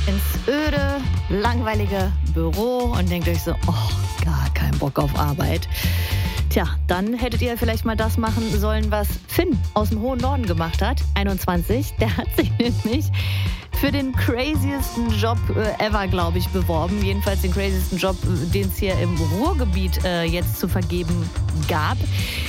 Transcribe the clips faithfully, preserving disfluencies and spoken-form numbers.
ins öde, langweilige Büro und denkt euch so, oh, gar keinen Bock auf Arbeit. Tja, dann hättet ihr vielleicht mal das machen sollen, was Finn aus dem hohen Norden gemacht hat, einundzwanzig. Der hat sich nämlich für den craziesten Job äh, ever, glaube ich, beworben. Jedenfalls den craziesten Job, den es hier im Ruhrgebiet äh, jetzt zu vergeben gab.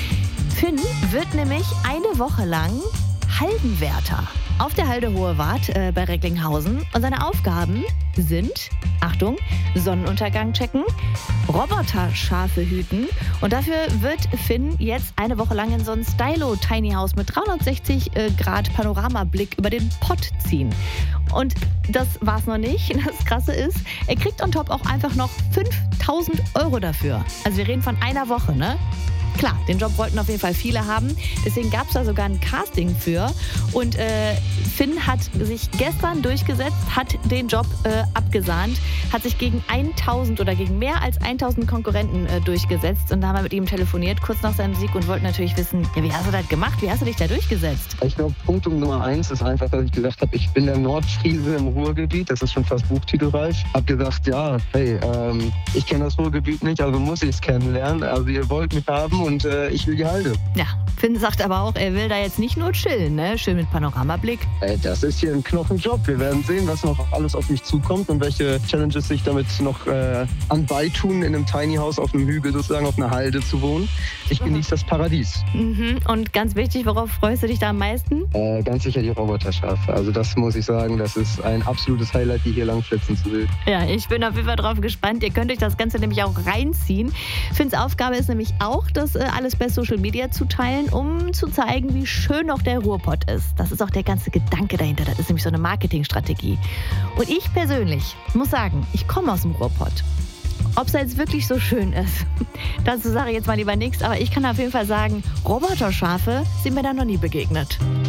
Finn wird nämlich eine Woche lang Haldenwärter auf der Halde Hohe Wart äh, bei Recklinghausen. Und seine Aufgaben sind, Achtung, Sonnenuntergang checken, Roboterschafe hüten. Und dafür wird Finn jetzt eine Woche lang in so ein Stylo-Tiny House mit dreihundertsechzig Grad Panoramablick über den Pott ziehen. Und das war's noch nicht. Das Krasse ist, er kriegt on top auch einfach noch fünftausend Euro dafür. Also wir reden von einer Woche, ne? Klar, den Job wollten auf jeden Fall viele haben. Deswegen gab es da sogar ein Casting für. Und äh, Finn hat sich gestern durchgesetzt, hat den Job äh, abgesahnt, hat sich gegen tausend oder gegen mehr als tausend Konkurrenten äh, durchgesetzt. Und da haben wir mit ihm telefoniert, kurz nach seinem Sieg, und wollten natürlich wissen, ja, wie hast du das gemacht? Wie hast du dich da durchgesetzt? Ich glaube, Punkt Nummer eins ist einfach, dass ich gesagt habe, ich bin der Nordfriese im Ruhrgebiet. Das ist schon fast buchtitelreif. Hab gesagt, ja, hey, ähm, ich kenne das Ruhrgebiet nicht, also muss ich es kennenlernen. Also ihr wollt mich haben und äh, ich will die Halde. Ja, Finn sagt aber auch, er will da jetzt nicht nur chillen, ne? Schön mit Panoramablick. Äh, das ist hier ein Knochenjob. Wir werden sehen, was noch alles auf mich zukommt und welche Challenges sich damit noch äh, anbeitun, in einem Tiny House auf einem Hügel sozusagen, auf einer Halde zu wohnen. Ich genieße das Paradies. Mhm. Und ganz wichtig, worauf freust du dich da am meisten? Äh, ganz sicher die Roboterschafe. Also das muss ich sagen, das ist ein absolutes Highlight, die hier lang flitzen zu sehen. Ja, ich bin auf jeden Fall drauf gespannt. Ihr könnt euch das Ganze nämlich auch reinziehen. Finns Aufgabe ist nämlich auch, das äh, alles bei Social Media zu teilen, um zu zeigen, wie schön auch der Ruhrpott ist. Das ist auch der ganze Gedanke dahinter. Das ist nämlich so eine Marketingstrategie. Und ich persönlich muss sagen, ich komme aus dem Ruhrpott. Ob es jetzt wirklich so schön ist, dazu sage ich jetzt mal lieber nichts. Aber ich kann auf jeden Fall sagen, Roboterschafe sind mir da noch nie begegnet.